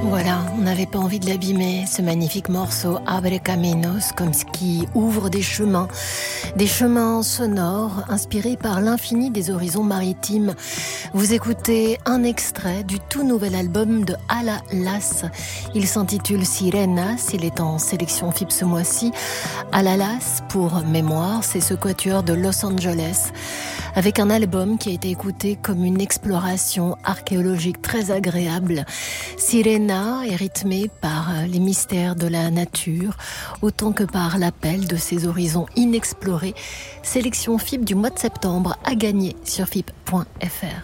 Voilà, on n'avait pas envie de l'abîmer, ce magnifique morceau Abre Caminos, comme ce qui ouvre des chemins sonores inspirés par l'infini des horizons maritimes. Vous écoutez un extrait du tout nouvel album de Ala Las. Il s'intitule Sirenas, il est en sélection FIP ce mois-ci. Ala Las, pour mémoire, c'est ce quatuor de Los Angeles, avec un album qui a été écouté comme une exploration archéologique très agréable. Sirena est rythmée par les mystères de la nature, autant que par l'appel de ces horizons inexplorés. Sélection FIP du mois de septembre à gagner sur FIP.fr.